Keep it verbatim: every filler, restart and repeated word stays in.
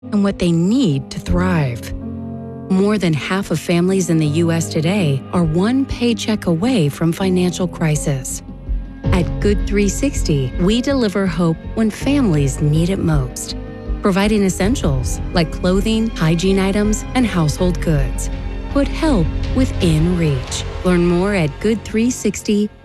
and what they need to thrive. More than half of families in the U S today are one paycheck away from financial crisis. At Good three sixty, we deliver hope when families need it most, providing essentials like clothing, hygiene items, and household goods. Put help within reach. Learn more at good three sixty